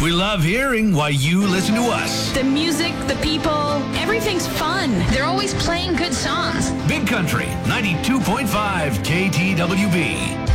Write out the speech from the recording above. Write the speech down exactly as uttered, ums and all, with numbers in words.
We love hearing why you listen to us. The music, the people, everything's fun. They're always playing good songs. Big Country, ninety-two point five K T W B.